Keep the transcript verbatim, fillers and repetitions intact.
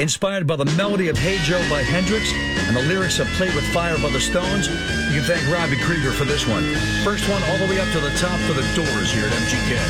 Inspired by the melody of Hey Joe by Hendrix and the lyrics of Played with Fire by the Stones, you can thank Robbie Krieger for this one. First one all the way up to the top for the Doors here at M G K.